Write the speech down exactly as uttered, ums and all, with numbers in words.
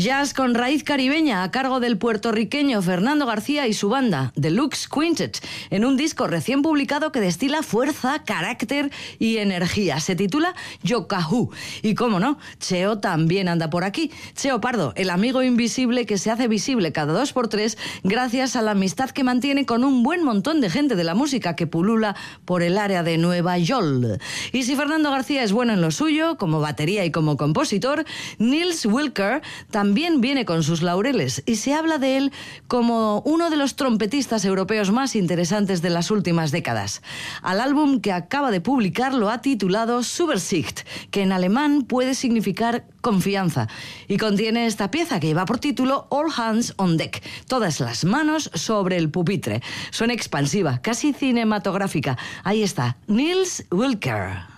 Jazz con raíz caribeña a cargo del puertorriqueño Fernando García y su banda, Deluxe Quintet, en un disco recién publicado que destila fuerza, carácter y energía. Se titula Yokahu. Y cómo no, Cheo también anda por aquí. Cheo Pardo, el amigo invisible que se hace visible cada dos por tres gracias a la amistad que mantiene con un buen montón de gente de la música que pulula por el área de Nueva York. Y si Fernando García es bueno en lo suyo, como batería y como compositor, Nils Wilker también viene con sus laureles y se habla de él como uno de los trompetistas europeos más interesantes de las últimas décadas. Al álbum que acaba de publicar lo ha titulado Zuversicht, que en alemán puede significar confianza, y contiene esta pieza que lleva por título All Hands on Deck, todas las manos sobre el pupitre. Suena expansiva, casi cinematográfica. Ahí está, Nils Wilker.